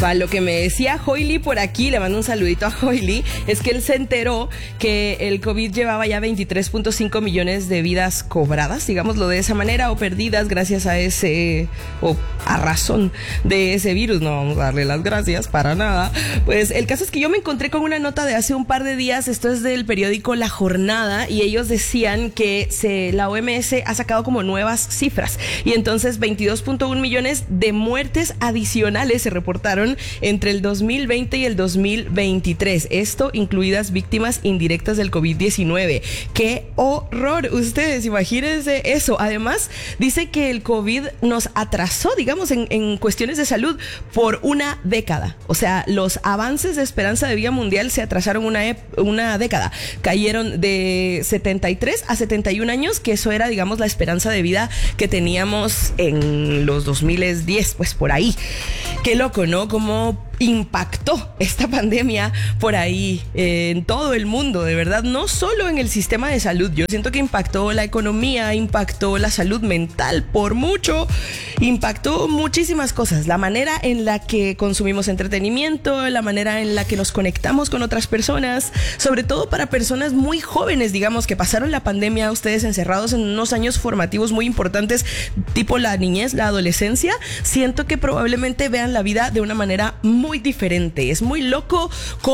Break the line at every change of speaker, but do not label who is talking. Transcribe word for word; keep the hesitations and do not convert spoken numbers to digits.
Va, lo que me decía Hoily por aquí, le mando un saludito a Hoily, es que él se enteró que el COVID llevaba ya veintitrés punto cinco millones de vidas cobradas, digámoslo de esa manera, o perdidas gracias a ese, o a razón de ese virus. No vamos a darle las gracias para nada. Pues el caso es que yo me encontré con una nota de hace un par de días, esto es del periódico La Jornada, y ellos decían que se, la O M S ha sacado como nuevas cifras, y entonces veintidós punto uno millones de muertes adicionales se reportaron entre el dos mil veinte y el dos mil veintitrés. Esto incluidas víctimas indirectas del COVID diecinueve. ¡Qué horror! Ustedes, imagínense eso. Además, dice que el COVID nos atrasó, digamos, en, en cuestiones de salud por una década. O sea, los avances de esperanza de vida mundial se atrasaron una, una década. Cayeron de setenta y tres a setenta y un años, que eso era, digamos, la esperanza de vida que teníamos en los dos mil diez, pues por ahí. Qué loco, ¿no? Cómo impactó esta pandemia por ahí eh, en todo el mundo, de verdad, no solo en el sistema de salud. Yo siento que impactó la economía, impactó la salud mental por mucho, impactó muchísimas cosas, la manera en la que consumimos entretenimiento, la manera en la que nos conectamos con otras personas, sobre todo para personas muy jóvenes, digamos, que pasaron la pandemia, ustedes encerrados en unos años formativos muy importantes, tipo la niñez, la adolescencia. Siento que probablemente vean la vida de una manera muy muy diferente. Es muy loco cómo